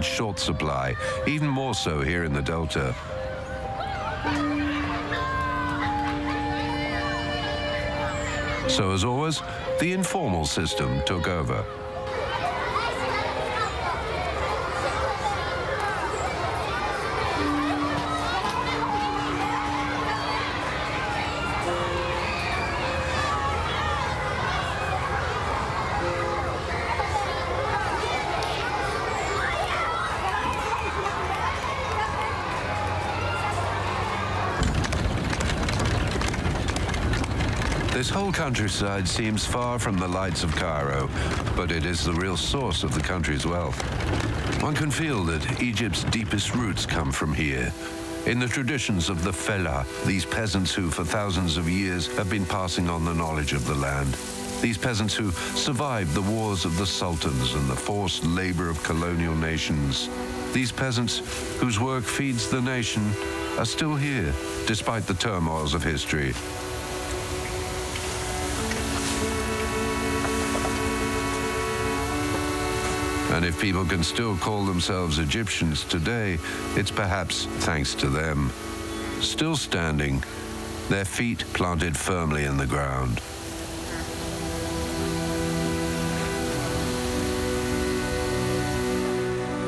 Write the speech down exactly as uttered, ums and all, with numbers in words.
short supply, even more so here in the Delta. So as always, the informal system took over. This whole countryside seems far from the lights of Cairo, but it is the real source of the country's wealth. One can feel that Egypt's deepest roots come from here. In the traditions of the Fellah, these peasants who for thousands of years have been passing on the knowledge of the land. These peasants who survived the wars of the sultans and the forced labor of colonial nations. These peasants whose work feeds the nation are still here, despite the turmoils of history. And if people can still call themselves Egyptians today, it's perhaps thanks to them. Still standing, their feet planted firmly in the ground.